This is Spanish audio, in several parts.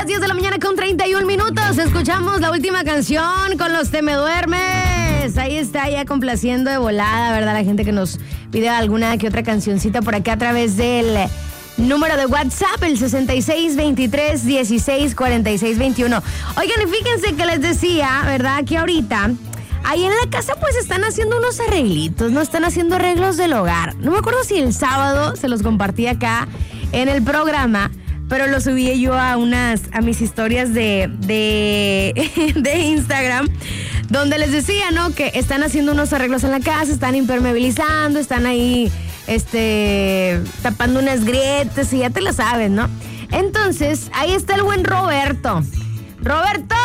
las 10 de la mañana con 31 minutos. Escuchamos la última canción con los Te Me Duermes. Ahí está ya complaciendo de volada, ¿verdad? La gente que nos pide alguna que otra cancioncita por acá a través del número de WhatsApp, el 6623164621. Oigan, y fíjense que les decía, ¿verdad? Que ahorita ahí en la casa pues están haciendo unos arreglitos, ¿no? Están haciendo arreglos del hogar. No me acuerdo si el sábado se los compartí acá en el programa, pero lo subí yo a mis historias de Instagram, donde les decía, ¿no? Que están haciendo unos arreglos en la casa, están impermeabilizando, están ahí tapando unas grietas y ya te lo sabes, ¿no? Entonces, ahí está el buen Roberto. ¡Roberto!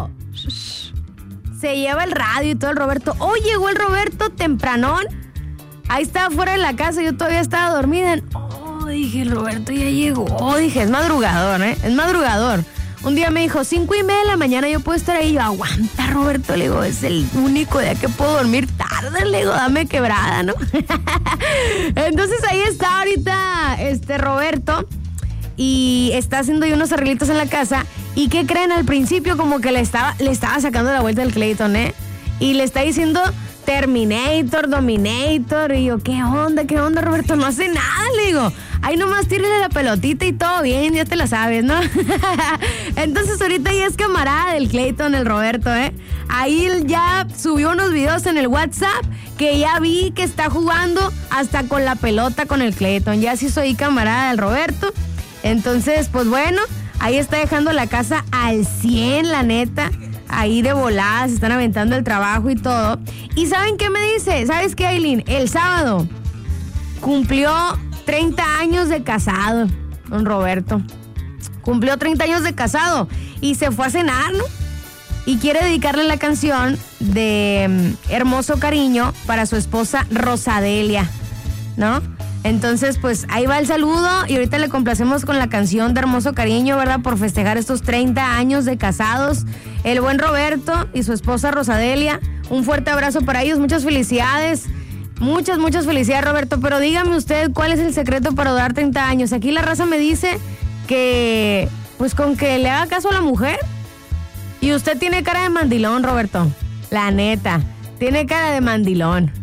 Se lleva el radio y todo el Roberto. Oh, llegó el Roberto tempranón. Ahí estaba fuera de la casa, yo todavía estaba dormida. Dije, el Roberto ya llegó. Dije, es madrugador, ¿eh? Es madrugador. Un día me dijo, 5:30 de la mañana yo puedo estar ahí. Yo, aguanta, Roberto, le digo, es el único día que puedo dormir tarde. Le digo, dame quebrada, ¿no? Entonces ahí está ahorita Roberto. Y está haciendo ahí unos arreglitos en la casa. ¿Y qué creen? Al principio como que le estaba sacando la vuelta del Clayton, ¿eh? Y le está diciendo Terminator, Dominator. Y yo, ¿qué onda, Roberto? No hace nada, le digo. Ahí nomás tírale la pelotita y todo bien, ya te la sabes, ¿no? Entonces ahorita ya es camarada del Clayton, el Roberto, ¿eh? Ahí él ya subió unos videos en el WhatsApp que ya vi que está jugando hasta con la pelota con el Clayton. Ya sí soy camarada del Roberto. Entonces, pues bueno, ahí está dejando la casa al 100, la neta. Ahí de volada, se están aventando el trabajo y todo. ¿Y saben qué me dice? ¿Sabes qué, Aileen? El sábado cumplió 30 años de casado, don Roberto. Cumplió 30 años de casado y se fue a cenar, ¿no? Y quiere dedicarle la canción de Hermoso Cariño para su esposa Rosadelia, ¿no? Entonces, pues ahí va el saludo y ahorita le complacemos con la canción de Hermoso Cariño, ¿verdad? Por festejar estos 30 años de casados. El buen Roberto y su esposa Rosadelia. Un fuerte abrazo para ellos, muchas felicidades. Muchas felicidades, Roberto. Pero dígame usted, ¿cuál es el secreto para durar 30 años? Aquí la raza me dice que, pues con que le haga caso a la mujer. Y usted tiene cara de mandilón, Roberto. La neta. Tiene cara de mandilón.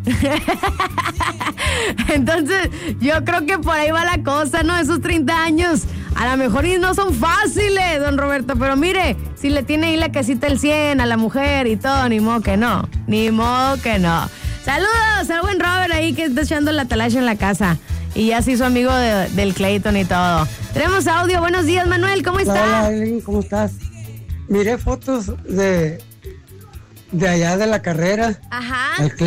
Entonces, yo creo que por ahí va la cosa, ¿no? Esos 30 años, a lo mejor y no son fáciles, don Roberto. Pero mire, si le tiene ahí la casita el 100 a la mujer y todo, ni modo que no. Saludos al buen Robert ahí que está echando la talacha en la casa. Y ya se hizo amigo del Clayton y todo. Tenemos audio. Buenos días, Manuel. ¿Cómo estás? Hola, Aileen. ¿Cómo estás? Miré fotos de allá de la carrera. Ajá.